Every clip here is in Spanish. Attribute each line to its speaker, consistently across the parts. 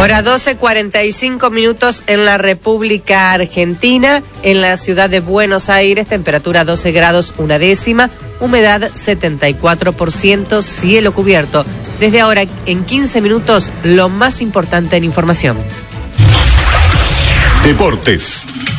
Speaker 1: Hora 12:45 en la República Argentina. En la ciudad de Buenos Aires, temperatura 12 grados 1 humedad 74%, cielo cubierto. Desde ahora, en 15 minutos, lo más importante en información.
Speaker 2: Deportes.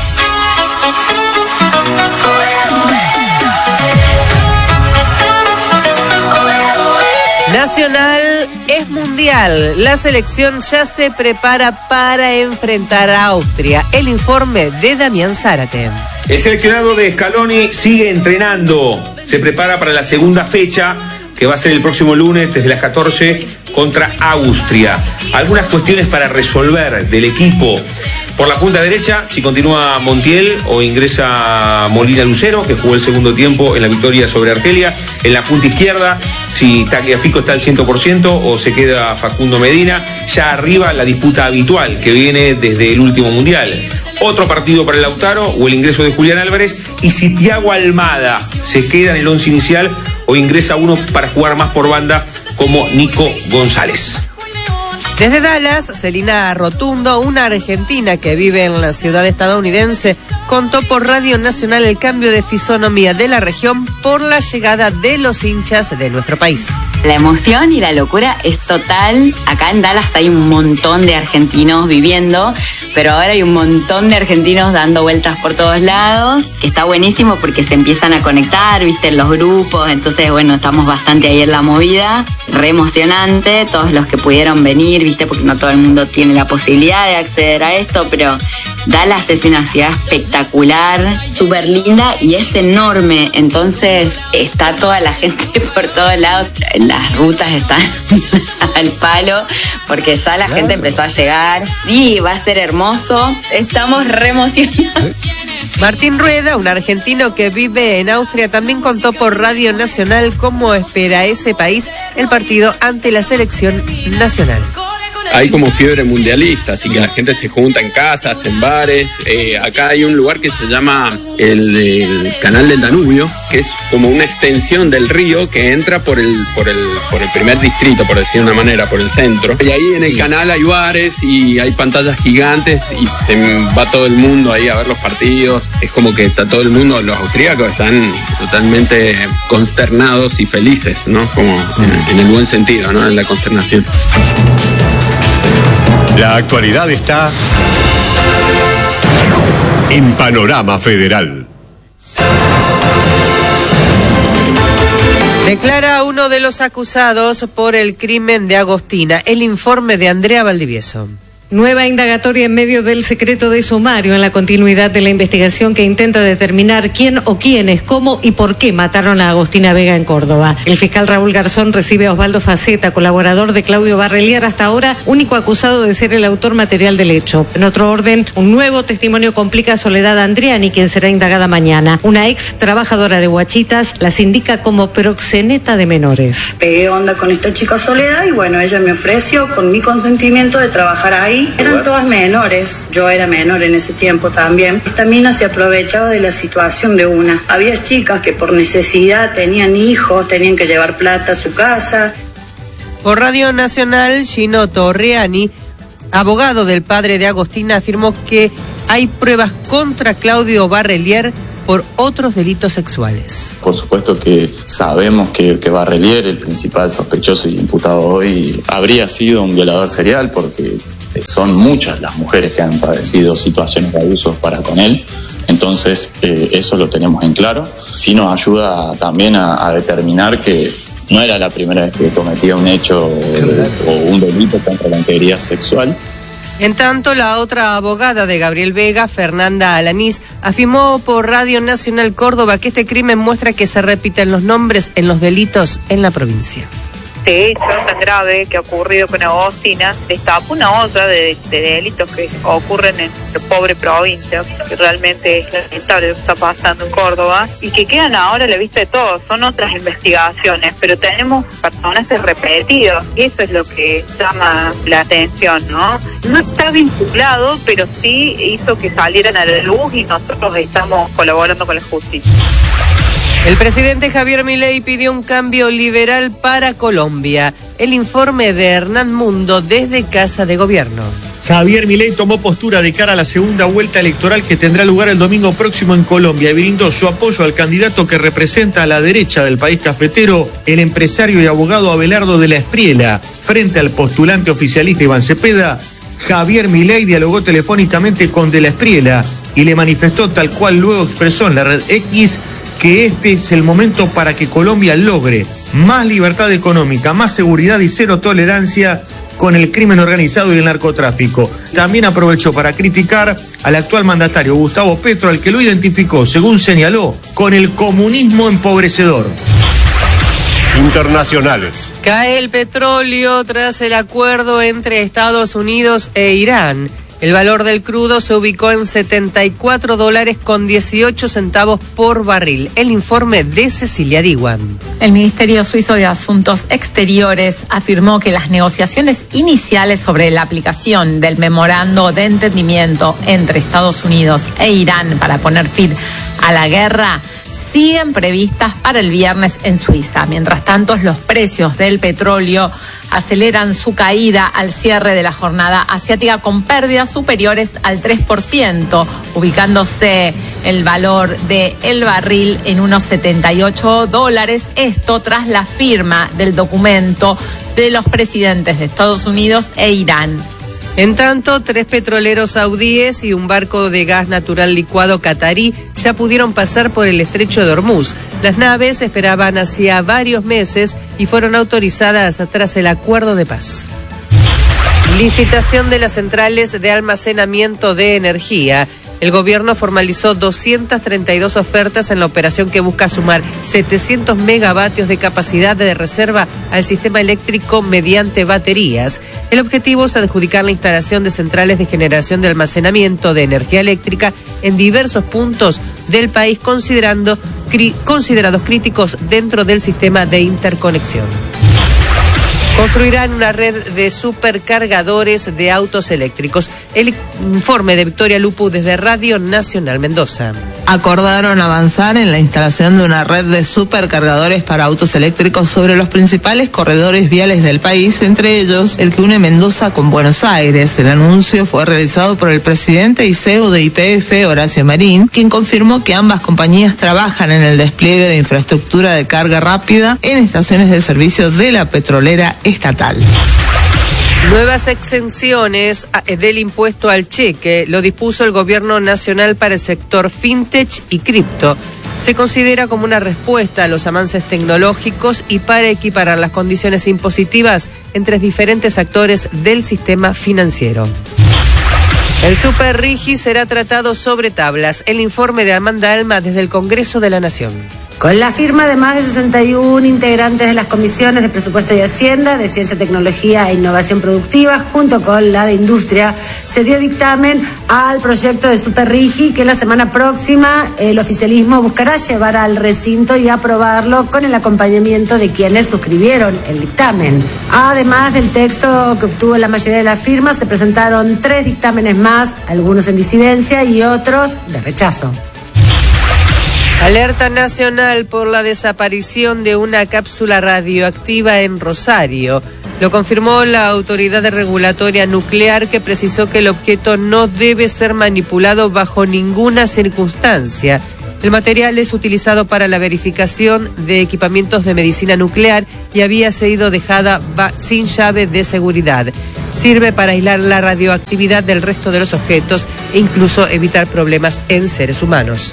Speaker 1: Nacional es mundial. La selección ya se prepara para enfrentar a Austria. El informe de Damián Zárate.
Speaker 3: El seleccionado de Scaloni sigue entrenando. Se prepara para la segunda fecha, que va a ser el próximo lunes desde las 14 contra Austria. Algunas cuestiones para resolver del equipo. Por la punta derecha, si continúa Montiel o ingresa Molina Lucero, que jugó el segundo tiempo en la victoria sobre Argelia. En la punta izquierda, si Tagliafico está al 100% o se queda Facundo Medina. Ya arriba la disputa habitual que viene desde el último mundial. Otro partido para el Lautaro o el ingreso de Julián Álvarez. Y si Thiago Almada se queda en el 11 inicial o ingresa uno para jugar más por banda como Nico González.
Speaker 1: Desde Dallas, Celina Rotundo, una argentina que vive en la ciudad estadounidense, contó por Radio Nacional el cambio de fisonomía de la región por la llegada de los hinchas de nuestro país.
Speaker 4: La emoción y la locura es total. Acá en Dallas hay un montón de argentinos viviendo, pero ahora hay un montón de argentinos dando vueltas por todos lados, que está buenísimo porque se empiezan a conectar, viste, en los grupos. Entonces, bueno, estamos bastante ahí en la movida. Re emocionante, todos los que pudieron venir, viste, porque no todo el mundo tiene la posibilidad de acceder a esto, pero Dallas es una ciudad espectacular, súper linda y es enorme. Entonces está toda la gente por todos lados. Las rutas están al palo porque ya la gente empezó a llegar. Sí, va a ser hermoso. Estamos re emocionados.
Speaker 1: Martín Rueda, un argentino que vive en Austria, también contó por Radio Nacional cómo espera ese país el partido ante la selección nacional.
Speaker 5: Hay como fiebre mundialista, así que la gente se junta en casas, en bares. Acá hay un lugar que se llama el Canal del Danubio, que es como una extensión del río que entra por el primer distrito, por decir de una manera, por el centro. Y ahí en el canal hay bares y hay pantallas gigantes y se va todo el mundo ahí a ver los partidos. Es como que está todo el mundo, los austríacos están totalmente consternados y felices, ¿no? Como en el buen sentido, ¿no? En la consternación.
Speaker 2: La actualidad está en Panorama Federal.
Speaker 1: Declara uno de los acusados por el crimen de Agostina. El informe de Andrea Valdivieso.
Speaker 6: Nueva indagatoria en medio del secreto de sumario en la continuidad de la investigación que intenta determinar quién o quiénes, cómo y por qué mataron a Agostina Vega en Córdoba. El fiscal Raúl Garzón recibe a Osvaldo Faceta, colaborador de Claudio Barrelier, hasta ahora único acusado de ser el autor material del hecho. En otro orden, un nuevo testimonio complica a Soledad Andriani, quien será indagada mañana. Una ex trabajadora de Huachitas las indica como proxeneta de menores.
Speaker 7: Pegué onda con esta chica Soledad y bueno, ella me ofreció con mi consentimiento de trabajar ahí. Eran todas menores, yo era menor en ese tiempo también. Esta mina se aprovechaba de la situación de una. Había chicas que por necesidad tenían hijos, tenían que llevar plata a su casa.
Speaker 1: Por Radio Nacional, Gino Torriani, abogado del padre de Agostina, afirmó que hay pruebas contra Claudio Barrelier por otros delitos sexuales.
Speaker 8: Por supuesto que sabemos que Barrelier, el principal sospechoso y imputado hoy, habría sido un violador serial porque son muchas las mujeres que han padecido situaciones de abusos para con él. Entonces, eso lo tenemos en claro. Sí nos ayuda también a determinar que no era la primera vez que cometía un hecho o un delito contra la integridad sexual.
Speaker 1: En tanto, la otra abogada de Gabriel Vega, Fernanda Alanís, afirmó por Radio Nacional Córdoba que este crimen muestra que se repiten los nombres en los delitos en la provincia.
Speaker 9: Este hecho tan grave que ha ocurrido con Agostina destapa una olla de delitos que ocurren en la pobre provincia, que realmente es lamentable lo que está pasando en Córdoba y que quedan ahora a la vista de todos. Son otras investigaciones, pero tenemos personajes repetidos y eso es lo que llama la atención, ¿no? No está vinculado, pero sí hizo que salieran a la luz y nosotros estamos colaborando con la justicia.
Speaker 1: El presidente Javier Milei pidió un cambio liberal para Colombia. El informe de Hernán Mundo desde Casa de Gobierno.
Speaker 10: Javier Milei tomó postura de cara a la segunda vuelta electoral que tendrá lugar el domingo próximo en Colombia y brindó su apoyo al candidato que representa a la derecha del país cafetero, el empresario y abogado Abelardo de la Espriela. Frente al postulante oficialista Iván Cepeda, Javier Milei dialogó telefónicamente con de la Espriela y le manifestó, tal cual luego expresó en la red X, que este es el momento para que Colombia logre más libertad económica, más seguridad y cero tolerancia con el crimen organizado y el narcotráfico. También aprovechó para criticar al actual mandatario Gustavo Petro, al que lo identificó, según señaló, con el comunismo empobrecedor.
Speaker 2: Internacionales.
Speaker 1: Cae el petróleo tras el acuerdo entre Estados Unidos e Irán. El valor del crudo se ubicó en $74.18 por barril. El informe de Cecilia Diwan.
Speaker 11: El Ministerio Suizo de Asuntos Exteriores afirmó que las negociaciones iniciales sobre la aplicación del memorando de entendimiento entre Estados Unidos e Irán para poner fin a la guerra siguen previstas para el viernes en Suiza. Mientras tanto, los precios del petróleo aceleran su caída al cierre de la jornada asiática con pérdidas superiores al 3%, ubicándose el valor del barril en unos $78. Esto tras la firma del documento de los presidentes de Estados Unidos e Irán.
Speaker 1: En tanto, 3 petroleros saudíes y un barco de gas natural licuado catarí ya pudieron pasar por el estrecho de Hormuz. Las naves esperaban hacía varios meses y fueron autorizadas tras el acuerdo de paz. Licitación de las centrales de almacenamiento de energía. El gobierno formalizó 232 ofertas en la operación que busca sumar 700 megavatios de capacidad de reserva al sistema eléctrico mediante baterías. El objetivo es adjudicar la instalación de centrales de generación de almacenamiento de energía eléctrica en diversos puntos del país, considerados críticos dentro del sistema de interconexión. Construirán una red de supercargadores de autos eléctricos. El informe de Victoria Lupu desde Radio Nacional Mendoza.
Speaker 12: Acordaron avanzar en la instalación de una red de supercargadores para autos eléctricos sobre los principales corredores viales del país, entre ellos el que une Mendoza con Buenos Aires. El anuncio fue realizado por el presidente y CEO de YPF, Horacio Marín, quien confirmó que ambas compañías trabajan en el despliegue de infraestructura de carga rápida en estaciones de servicio de la petrolera estatal.
Speaker 1: Nuevas exenciones del impuesto al cheque lo dispuso el gobierno nacional para el sector fintech y cripto. Se considera como una respuesta a los avances tecnológicos y para equiparar las condiciones impositivas entre diferentes actores del sistema financiero. El Super Rigi será tratado sobre tablas. El informe de Amanda Alma desde el Congreso de la Nación.
Speaker 13: Con la firma de más de 61 integrantes de las comisiones de Presupuesto y Hacienda, de Ciencia, Tecnología e Innovación Productiva, junto con la de Industria, se dio dictamen al proyecto de Super Rigi que la semana próxima el oficialismo buscará llevar al recinto y aprobarlo con el acompañamiento de quienes suscribieron el dictamen. Además del texto que obtuvo la mayoría de las firmas, se presentaron 3 dictámenes más, algunos en disidencia y otros de rechazo.
Speaker 1: Alerta nacional por la desaparición de una cápsula radioactiva en Rosario. Lo confirmó la Autoridad Regulatoria Nuclear, que precisó que el objeto no debe ser manipulado bajo ninguna circunstancia. El material es utilizado para la verificación de equipamientos de medicina nuclear y había sido dejada sin llave de seguridad. Sirve para aislar la radioactividad del resto de los objetos e incluso evitar problemas en seres humanos.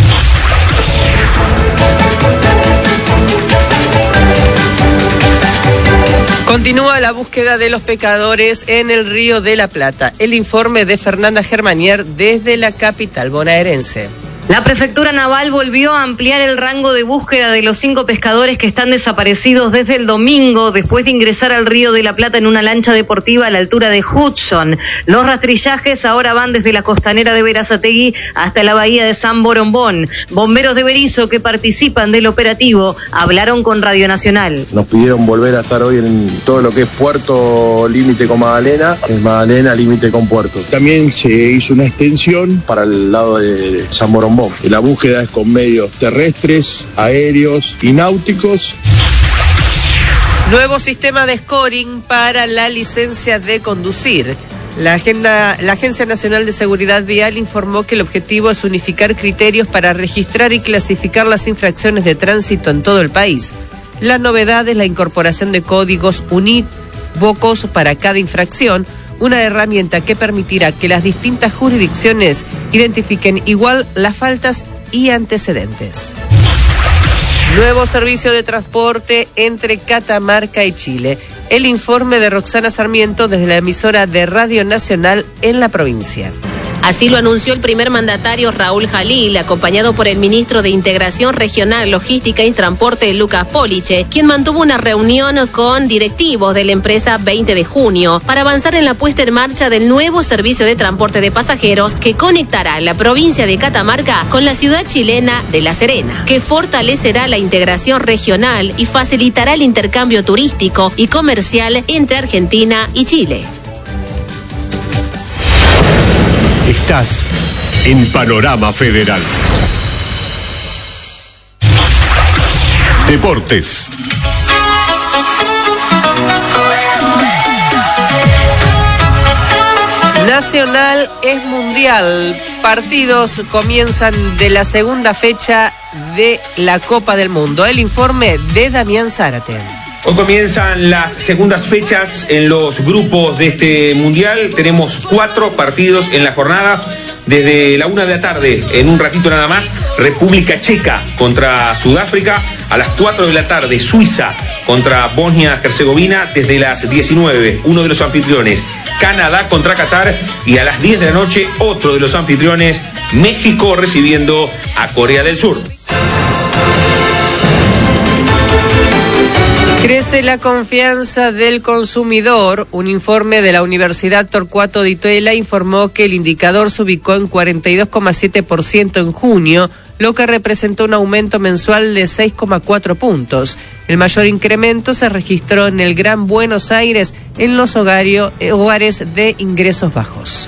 Speaker 1: Continúa la búsqueda de los pescadores en el Río de la Plata. El informe de Fernanda Germanier desde la capital bonaerense.
Speaker 14: La Prefectura Naval volvió a ampliar el rango de búsqueda de los 5 pescadores que están desaparecidos desde el domingo, después de ingresar al Río de la Plata en una lancha deportiva a la altura de Hudson. Los rastrillajes ahora van desde la costanera de Berazategui hasta la bahía de San Borombón. Bomberos de Berizo que participan del operativo hablaron con Radio Nacional.
Speaker 15: Nos pidieron volver a estar hoy en todo lo que es puerto límite con Magdalena, es Magdalena límite con puerto. También se hizo una extensión para el lado de San Borombón. La búsqueda es con medios terrestres, aéreos y náuticos.
Speaker 1: Nuevo sistema de scoring para la licencia de conducir. La Agencia Nacional de Seguridad Vial informó que el objetivo es unificar criterios para registrar y clasificar las infracciones de tránsito en todo el país. La novedad es la incorporación de códigos unívocos para cada infracción, una herramienta que permitirá que las distintas jurisdicciones identifiquen igual las faltas y antecedentes. Nuevo servicio de transporte entre Catamarca y Chile. El informe de Roxana Sarmiento desde la emisora de Radio Nacional en la provincia.
Speaker 16: Así lo anunció el primer mandatario Raúl Jalil, acompañado por el ministro de Integración Regional, Logística y Transporte, Lucas Poliche, quien mantuvo una reunión con directivos de la empresa 20 de junio para avanzar en la puesta en marcha del nuevo servicio de transporte de pasajeros que conectará la provincia de Catamarca con la ciudad chilena de La Serena, que fortalecerá la integración regional y facilitará el intercambio turístico y comercial entre Argentina y Chile.
Speaker 2: Estás en Panorama Federal. Deportes.
Speaker 1: Nacional es mundial. Partidos comienzan de la segunda fecha de la Copa del Mundo. El informe de Damián Zárate.
Speaker 3: Hoy comienzan las segundas fechas en los grupos de este mundial. Tenemos 4 partidos en la jornada. Desde la 1 de la tarde, en un ratito nada más, República Checa contra Sudáfrica. A las 4 de la tarde, Suiza contra Bosnia-Herzegovina. Desde las 19, uno de los anfitriones, Canadá contra Qatar. Y a las 10 de la noche, otro de los anfitriones, México, recibiendo a Corea del Sur.
Speaker 1: Crece la confianza del consumidor. Un informe de la Universidad Torcuato Di Tella informó que el indicador se ubicó en 42,7% en junio, lo que representó un aumento mensual de 6,4 puntos. El mayor incremento se registró en el Gran Buenos Aires, en los hogares de ingresos bajos.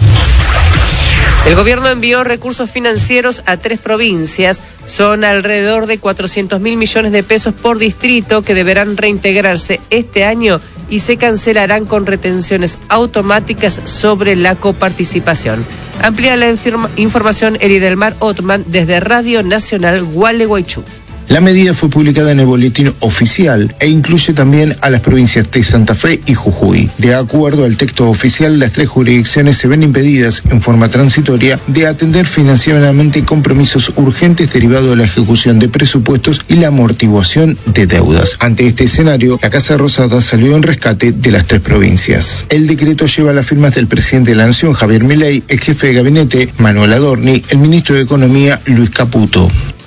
Speaker 1: El gobierno envió recursos financieros a 3 provincias. Son alrededor de 400.000 millones de pesos por distrito que deberán reintegrarse este año y se cancelarán con retenciones automáticas sobre la coparticipación. Amplía la información Elidelmar Otman desde Radio Nacional Gualeguaychú.
Speaker 17: La medida fue publicada en el boletín oficial e incluye también a las provincias de Santa Fe y Jujuy. De acuerdo al texto oficial, las 3 jurisdicciones se ven impedidas en forma transitoria de atender financieramente compromisos urgentes derivados de la ejecución de presupuestos y la amortiguación de deudas. Ante este escenario, la Casa Rosada salió en rescate de las 3 provincias. El decreto lleva las firmas del presidente de la Nación, Javier Milei, el jefe de gabinete, Manuel Adorni, el ministro de Economía, Luis Caputo.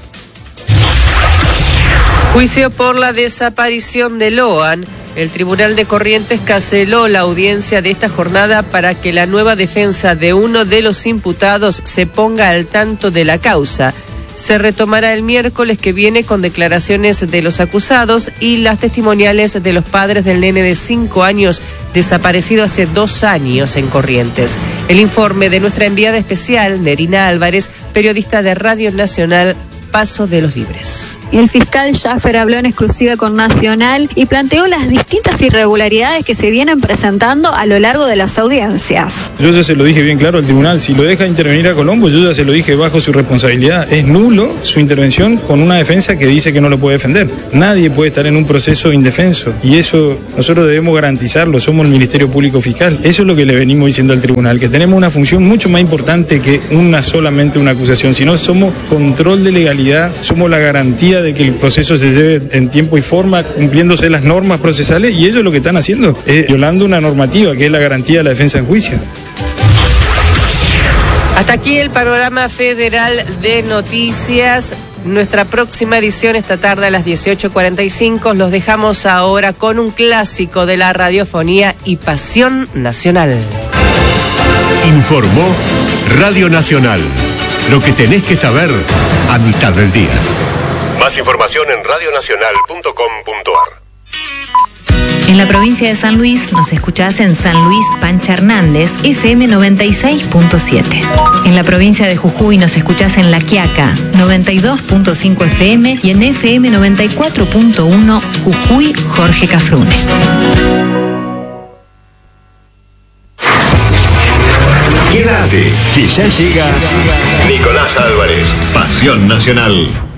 Speaker 1: Juicio por la desaparición de Loan. El Tribunal de Corrientes canceló la audiencia de esta jornada para que la nueva defensa de uno de los imputados se ponga al tanto de la causa. Se retomará el miércoles que viene con declaraciones de los acusados y las testimoniales de los padres del nene de 5 años desaparecido hace 2 años en Corrientes. El informe de nuestra enviada especial, Nerina Álvarez, periodista de Radio Nacional, Paso de los Libres.
Speaker 18: El fiscal Schaffer habló en exclusiva con Nacional y planteó las distintas irregularidades que se vienen presentando a lo largo de las audiencias.
Speaker 19: Yo ya se lo dije bien claro al tribunal, si lo deja intervenir a Colombo, yo ya se lo dije bajo su responsabilidad. Es nulo su intervención con una defensa que dice que no lo puede defender. Nadie puede estar en un proceso indefenso y eso nosotros debemos garantizarlo, somos el Ministerio Público Fiscal. Eso es lo que le venimos diciendo al tribunal, que tenemos una función mucho más importante que solamente una acusación, sino somos control de legalidad, somos la garantía de que el proceso se lleve en tiempo y forma, cumpliéndose las normas procesales, y ellos lo que están haciendo es violando una normativa que es la garantía de la defensa en juicio.
Speaker 1: Hasta aquí el panorama federal de noticias. Nuestra próxima edición esta tarde a las 18:45. Los dejamos ahora con un clásico de la radiofonía y pasión nacional.
Speaker 2: Informó Radio Nacional. Lo que tenés que saber a mitad del día. Más información en radionacional.com.ar.
Speaker 20: En la provincia de San Luis nos escuchás en San Luis Pancha Hernández, FM 96.7. En la provincia de Jujuy nos escuchás en La Quiaca, 92.5 FM y en FM 94.1 Jujuy Jorge Cafrune.
Speaker 2: Quédate, que ya llega Nicolás Álvarez, Pasión Nacional.